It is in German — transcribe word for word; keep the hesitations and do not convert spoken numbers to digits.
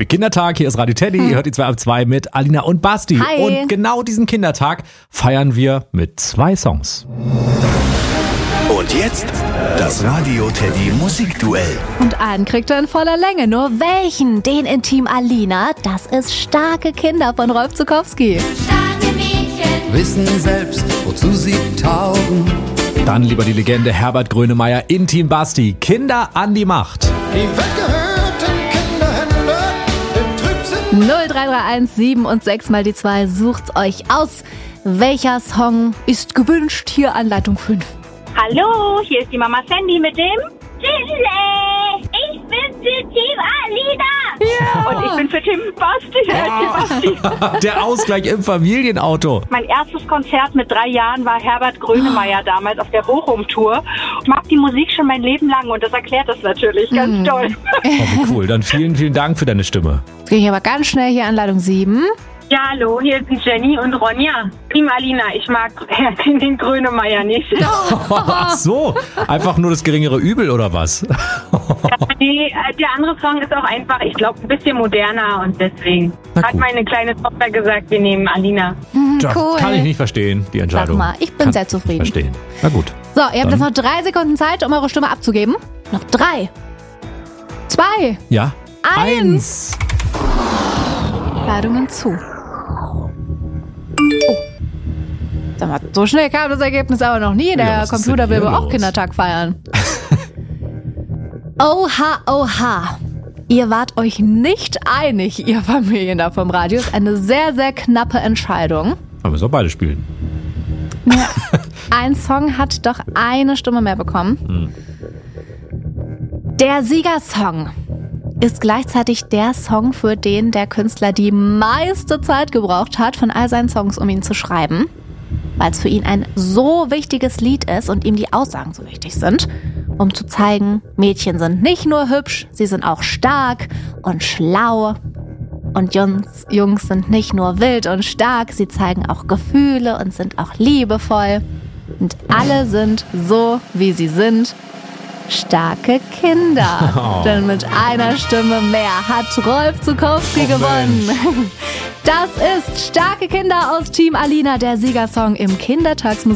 Kindertag, hier ist Radio Teddy, hm. ihr hört die zwei ab zwei mit Alina und Basti. Hi. Und genau diesen Kindertag feiern wir mit zwei Songs. Und jetzt das Radio Teddy Musikduell. Und einen kriegt er in voller Länge. Nur welchen? Den in Team Alina. Das ist Starke Kinder von Rolf Zuckowski. Starke Mädchen wissen selbst, wozu sie taugen. Dann lieber die Legende Herbert Grönemeyer in Team Basti. Kinder an die Macht. Die weggehörten Kinderhände im Trübsinn. null drei drei eins sieben und sechs mal die zwei. Sucht's euch aus. Welcher Song ist gewünscht? Hier an Leitung fünf. Hallo, hier ist die Mama Sandy mit dem Chile. Ich bin für Team Alina. Ja. Und ich bin für Team Basti. Ja. Der Ausgleich im Familienauto. Mein erstes Konzert mit drei Jahren war Herbert Grönemeyer damals auf der Bochum-Tour. Ich mag die Musik schon mein Leben lang und das erklärt das natürlich ganz Mhm. toll. Oh, wie cool. Dann vielen, vielen Dank für deine Stimme. Jetzt gehe ich aber ganz schnell hier an Leitung sieben. Ja, hallo, hier ist die Jenny und Ronja. Team Alina, ich mag den Grönemeyer nicht. Ach so, einfach nur das geringere Übel oder was? Nee, der andere Song ist auch einfach, ich glaube, ein bisschen moderner und deswegen Na hat gut. meine kleine Tochter gesagt, wir nehmen Alina. Das Cool. kann ich nicht verstehen, die Entscheidung. Sag mal, ich bin kann sehr zufrieden. Verstehen. Na gut. So, ihr habt Dann- jetzt noch drei Sekunden Zeit, um eure Stimme abzugeben. Noch drei. Zwei. Ja. Eins. Ladungen zu. Oh. Sag mal, so schnell kam das Ergebnis aber noch nie. Der Ja, was ist Computer denn will hier wohl auch los? Kindertag feiern. Oha, oha. Ihr wart euch nicht einig, ihr Familien da vom Radio. Ist eine sehr, sehr knappe Entscheidung. Aber müssen wir beide spielen. Ja, ein Song hat doch eine Stimme mehr bekommen. Hm. Der Siegersong ist gleichzeitig der Song, für den der Künstler die meiste Zeit gebraucht hat von all seinen Songs, um ihn zu schreiben. Weil es für ihn ein so wichtiges Lied ist und ihm die Aussagen so wichtig sind, um zu zeigen, Mädchen sind nicht nur hübsch, sie sind auch stark und schlau. Und Jungs, Jungs sind nicht nur wild und stark, sie zeigen auch Gefühle und sind auch liebevoll. Und alle sind so, wie sie sind. Starke Kinder. Oh. Denn mit einer Stimme mehr hat Rolf Zuckowski Oh, gewonnen. Das ist Starke Kinder aus Team Alina, der Siegersong im Kindertagsmusik.